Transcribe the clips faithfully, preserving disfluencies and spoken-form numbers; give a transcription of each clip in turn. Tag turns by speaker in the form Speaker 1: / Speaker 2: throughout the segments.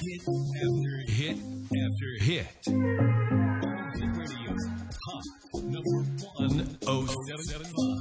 Speaker 1: Hit after hit after hit. Radio Hot number one oh seven five.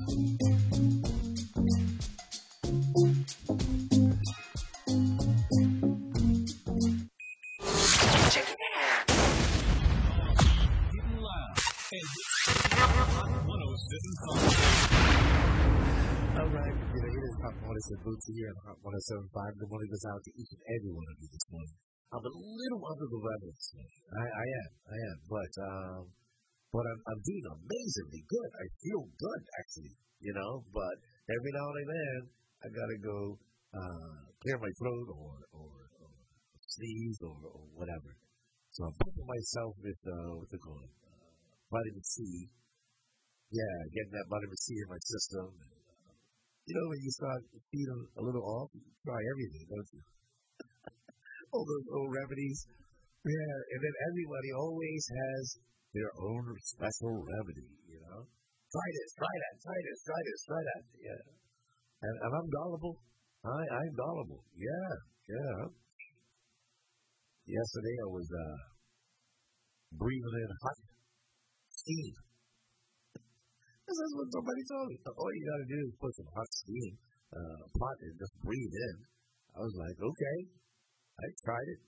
Speaker 2: Check it out.
Speaker 1: Getting loud. And Hot one oh seven five.
Speaker 3: All right, you know, it is Hot one oh seven Bootsy here on Hot one oh seven five. Good morning goes out to each and every one of you this morning. I'm a little under the weather. I, I am, I am, but um, but I'm, I'm doing amazingly good. I feel good, actually, you know. But every now and then, I gotta go uh, clear my throat or or, or sneeze or, or whatever. So I'm pumping myself with uh, what's it called, uh, vitamin C. Yeah, getting that vitamin C in my system. You know, when you start feeling a little off, you try everything, don't you? All those old remedies. Yeah, and then everybody always has their own special remedy, you know? Try this, try that, try this, try this, try that. Yeah. And, and I'm gullible. I, I'm gullible. Yeah, yeah. Yesterday I was uh, breathing in hot steam. That's what somebody told me. All you got to do is put some hot steam uh, pot and just breathe in. I was like, okay. I tried it.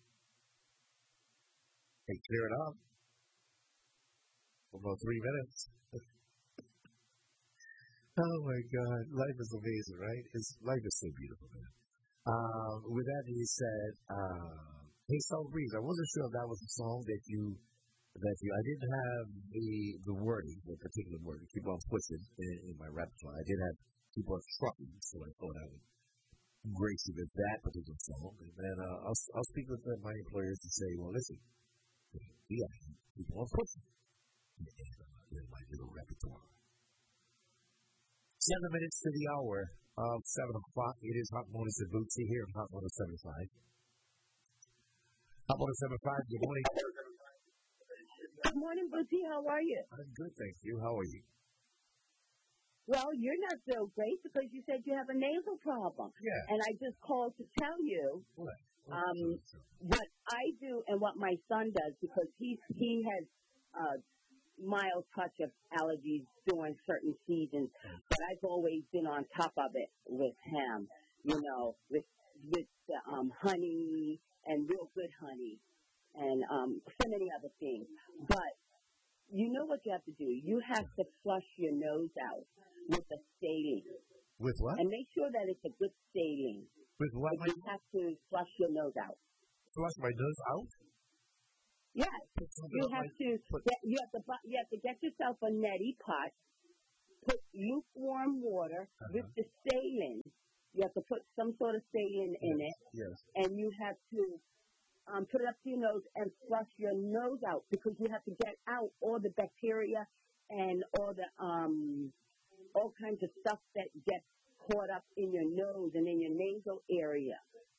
Speaker 3: They clear it up for about three minutes. Oh my God, life is amazing, right? It's, life is so beautiful, man. Uh, with that being said, uh, Hey Soul Breeze, I wasn't sure if that was a song that you, that you, I didn't have the the wording, the particular wording, keep on pushing in, in my repertoire. I did have keep on trucking, so I thought I would grace you with that particular song, and then uh, I'll, I'll speak with uh, my employers and say, well, listen, we got to keep on pushing in, uh, in my little repertoire. Seven minutes to the hour of seven o'clock. It is Hot Mornings and Bootsy here on Hot one oh seven point five. Hot one oh seven point five, good morning.
Speaker 4: Good morning, Bootsy. How are you?
Speaker 3: I'm good, thank you. How are you?
Speaker 4: Well, you're not so great because you said you have a nasal problem.
Speaker 3: Yeah.
Speaker 4: And I just called to tell you
Speaker 3: What? What?
Speaker 4: um, what I do and what my son does because he he has a mild touch of allergies during certain seasons. But I've always been on top of it with him, you know, with with the, um, honey and real good honey and um, so many other things. But you know what you have to do? You have to flush your nose out with a saline.
Speaker 3: With what?
Speaker 4: And make sure that it's a good saline.
Speaker 3: With what?
Speaker 4: But you have to flush your nose out.
Speaker 3: Flush my nose out?
Speaker 4: Yes. You have to get, you have to bu- you have to get yourself a neti pot, put lukewarm water
Speaker 3: Uh-huh.
Speaker 4: with the saline. You have to put some sort of saline in it.
Speaker 3: Yes.
Speaker 4: And you have to um, put it up to your nose and flush your nose out because you have to get out all the bacteria and all the um all kinds of stuff that gets caught up in your nose and in your nasal area.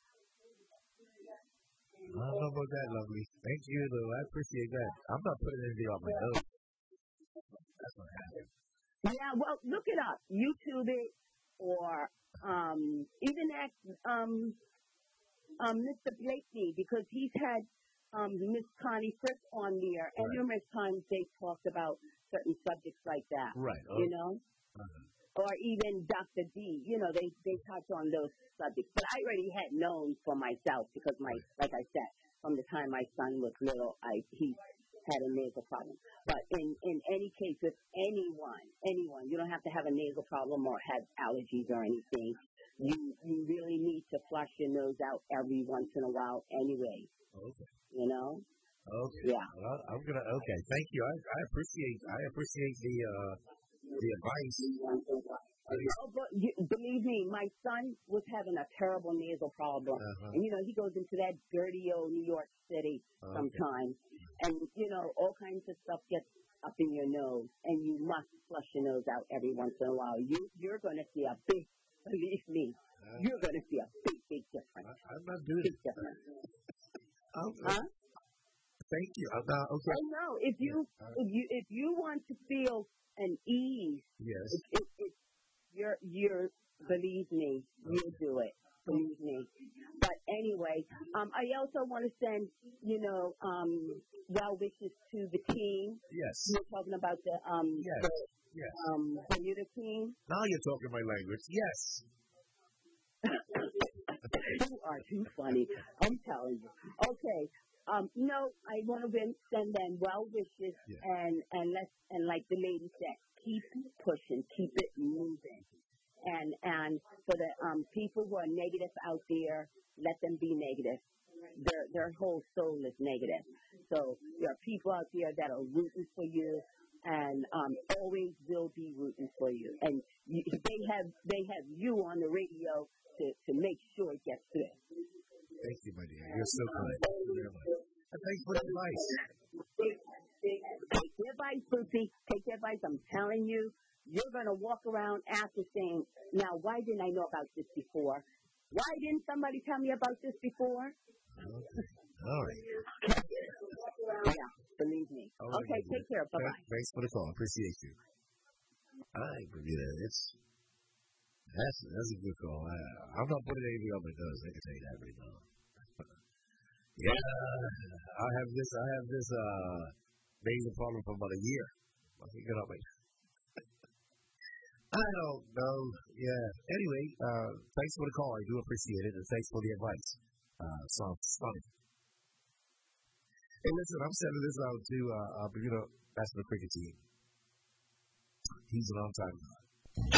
Speaker 3: I don't know about that, lovely. Thank you, though. I appreciate that. I'm not putting anything on my nose. That's what happened.
Speaker 4: Yeah, well, look it up. YouTube it or um, even ask um, um, Mister Blakely because he's had um, Miss Connie Frith on there, and
Speaker 3: Right.
Speaker 4: numerous times they talked about certain subjects like that.
Speaker 3: Right.
Speaker 4: You know?
Speaker 3: Uh-huh.
Speaker 4: Or even Doctor D, you know, they, they touch on those subjects. But I already had known for myself because my, like I said, from the time my son was little, I he had a nasal problem. But in, in any case, with anyone, anyone, you don't have to have a nasal problem or have allergies or anything. You you really need to flush your nose out every once in a while anyway.
Speaker 3: Okay.
Speaker 4: You know?
Speaker 3: Okay.
Speaker 4: Yeah.
Speaker 3: Well, I'm gonna. Okay. Thank you. I, I appreciate. I appreciate the uh, the advice.
Speaker 4: Oh, but you, believe me, my son was having a terrible nasal problem.
Speaker 3: Uh-huh.
Speaker 4: And, you know, he goes into that dirty old New York City
Speaker 3: Okay.
Speaker 4: sometimes. And, you know, all kinds of stuff gets up in your nose. And you must flush your nose out every once in a while. You, you're going to see a big, believe me,
Speaker 3: Uh,
Speaker 4: you're going to see a big, big difference.
Speaker 3: I, I'm not doing
Speaker 4: Big
Speaker 3: it.
Speaker 4: difference.
Speaker 3: Okay.
Speaker 4: Huh?
Speaker 3: Thank you. I'm not, okay.
Speaker 4: Oh, no. If you, if you, if you want to feel an ease,
Speaker 3: Yes.
Speaker 4: it, it, it, you're, you're, believe me, you'll do it. Believe me. But anyway, um, I also want to send, you know, um, well wishes to the team.
Speaker 3: Yes.
Speaker 4: You're talking about the um,
Speaker 3: yes.
Speaker 4: the
Speaker 3: yes.
Speaker 4: um, Bermuda team.
Speaker 3: Now you're talking my language. Yes.
Speaker 4: You are too funny. I'm telling you. Okay. Um, no, I want to send them well wishes
Speaker 3: yeah.
Speaker 4: and and let's and like the lady said, keep pushing, keep it moving, and and for the um people who are negative out there, let them be negative. Their their whole soul is negative. So there are people out there that are rooting for you, and um always will be rooting for you. And you, they have they have you on the radio to to make sure it gets through.
Speaker 3: Thank you, my dear. You're so kind. Thank you very much. And thanks for the advice.
Speaker 4: Take the advice, Brucey. Take the advice. I'm telling you, you're going to walk around after saying, now, why didn't I know about this before? Why didn't somebody tell me about this before?
Speaker 3: Okay. All right.
Speaker 4: Yeah, believe me.
Speaker 3: Right,
Speaker 4: okay, take care. Bye-bye.
Speaker 3: Thanks for the call. Appreciate you. All right, Bermuda. It's, that's, that's a good call. I, I'm not putting anything on my nose. I can tell you that right now. Yeah, I have this. I have this uh, major problem for about a year. I can get up my. I don't know. Yeah. Anyway, uh, thanks for the call. I do appreciate it, and thanks for the advice. Uh, sounds funny. Hey, listen, I'm sending this out to uh, uh, Bermuda National Cricket Team. He's an on-time guy.